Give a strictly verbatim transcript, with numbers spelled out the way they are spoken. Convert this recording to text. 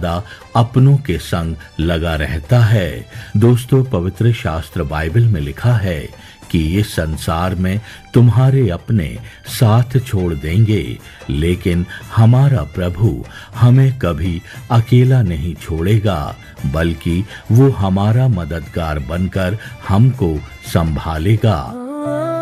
ज्यादा अपनों के संग लगा रहता है। दोस्तों, पवित्र शास्त्र बाइबल में लिखा है कि इस संसार में तुम्हारे अपने साथ छोड़ देंगे, लेकिन हमारा प्रभु हमें कभी अकेला नहीं छोड़ेगा, बल्कि वो हमारा मददगार बनकर हमको संभालेगा।